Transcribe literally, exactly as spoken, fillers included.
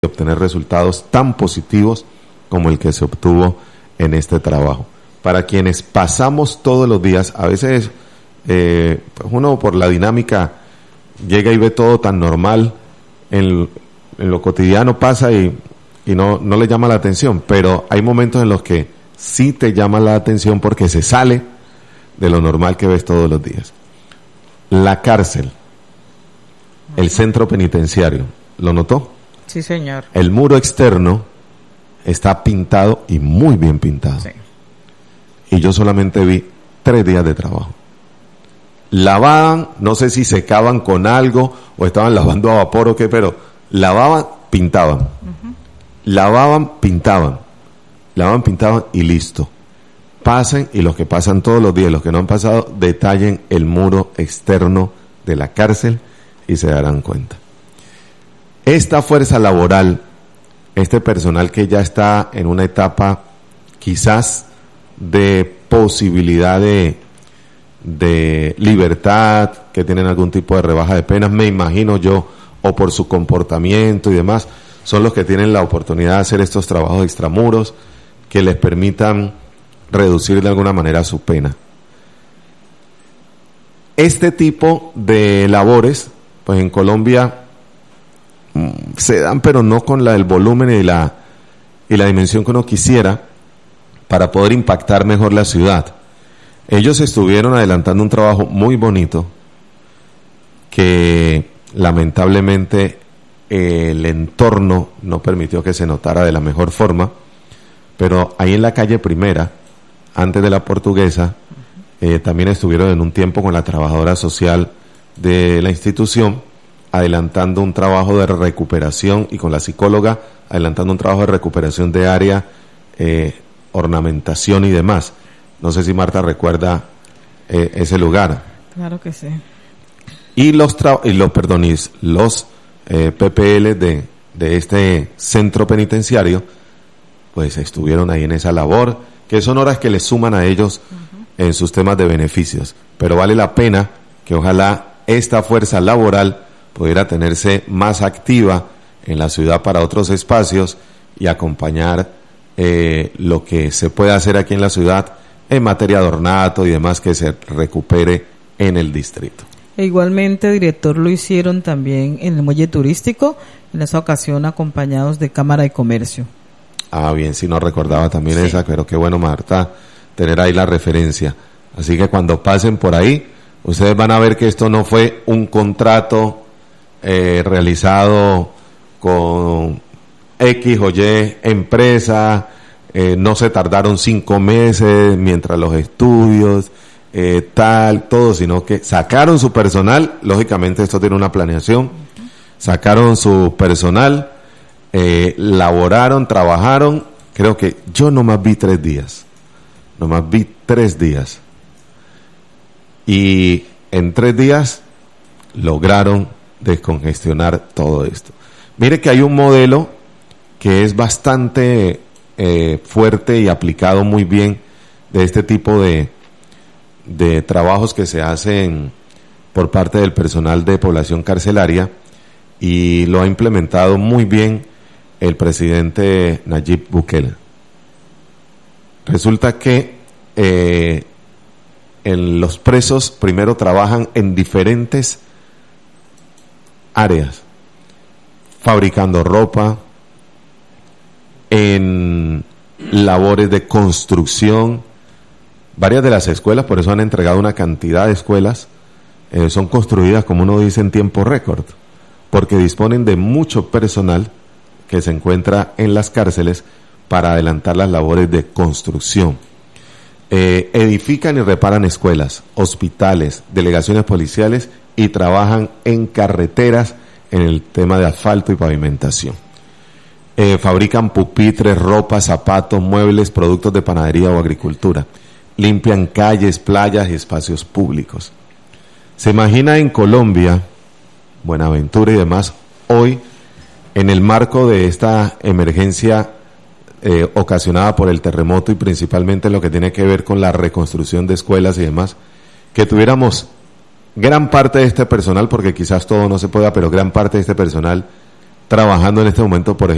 obtener resultados tan positivos como el que se obtuvo en este trabajo. Para quienes pasamos todos los días, a veces eh, uno por la dinámica llega y ve todo tan normal, en, en lo cotidiano pasa y, y no, no le llama la atención, pero hay momentos en los que sí te llama la atención porque se sale de lo normal que ves todos los días. La cárcel, el centro penitenciario, ¿lo notó? Sí, señor. El muro externo está pintado y muy bien pintado. Sí. Y yo solamente vi tres días de trabajo. Lavaban, no sé si secaban con algo o estaban lavando a vapor o qué, pero lavaban, pintaban. Uh-huh. Lavaban, pintaban. Lavaban, pintaban y listo. Pasen, y los que pasan todos los días, los que no han pasado, detallen el muro externo de la cárcel y se darán cuenta. Esta fuerza laboral, este personal que ya está en una etapa quizás de posibilidad de, de libertad, que tienen algún tipo de rebaja de penas, me imagino yo, o por su comportamiento y demás, son los que tienen la oportunidad de hacer estos trabajos extramuros que les permitan reducir de alguna manera su pena. Este tipo de labores, pues en Colombia se dan, pero no con la, el volumen y la, y la dimensión que uno quisiera para poder impactar mejor la ciudad. Ellos estuvieron adelantando un trabajo muy bonito que lamentablemente eh, el entorno no permitió que se notara de la mejor forma, pero ahí en la calle Primera, antes de la Portuguesa, eh, también estuvieron en un tiempo con la trabajadora social de la institución, adelantando un trabajo de recuperación, y con la psicóloga adelantando un trabajo de recuperación de área, eh, ornamentación y demás. No sé si Marta recuerda eh, ese lugar. Claro que sí. Y los tra- y los perdón, y los eh, P P L de de este centro penitenciario, pues estuvieron ahí en esa labor, que son horas que les suman a ellos uh-huh. en sus temas de beneficios. Pero vale la pena que ojalá esta fuerza laboral pudiera tenerse más activa en la ciudad para otros espacios y acompañar eh, lo que se puede hacer aquí en la ciudad en materia de ornato y demás, que se recupere en el distrito. E igualmente, director, lo hicieron también en el muelle turístico, en esa ocasión acompañados de Cámara de Comercio. Ah, bien, si no recordaba también sí. Esa, pero qué bueno, Marta, tener ahí la referencia. Así que cuando pasen por ahí, ustedes van a ver que esto no fue un contrato Eh, realizado con X o Y empresa, eh, no se tardaron cinco meses mientras los estudios, eh, tal, todo, sino que sacaron su personal, lógicamente esto tiene una planeación, uh-huh. sacaron su personal, eh, laboraron, trabajaron, creo que yo nomás vi tres días, nomás vi tres días, y en tres días lograron descongestionar todo esto. Mire que hay un modelo que es bastante eh, fuerte y aplicado muy bien de este tipo de, de trabajos que se hacen por parte del personal de población carcelaria, y lo ha implementado muy bien el presidente Nayib Bukele. Resulta que eh, en los presos primero trabajan en diferentes áreas, fabricando ropa, en labores de construcción. Varias de las escuelas, por eso han entregado una cantidad de escuelas, eh, son construidas, como uno dice, en tiempo récord, porque disponen de mucho personal que se encuentra en las cárceles para adelantar las labores de construcción. Eh, edifican y reparan escuelas, hospitales, delegaciones policiales, y trabajan en carreteras en el tema de asfalto y pavimentación. Eh, fabrican pupitres, ropa, zapatos, muebles, productos de panadería o agricultura. Limpian calles, playas y espacios públicos. Se imagina en Colombia, Buenaventura y demás, hoy, en el marco de esta emergencia eh, ocasionada por el terremoto y principalmente lo que tiene que ver con la reconstrucción de escuelas y demás, que tuviéramos gran parte de este personal, porque quizás todo no se pueda, pero gran parte de este personal trabajando en este momento, por ejemplo,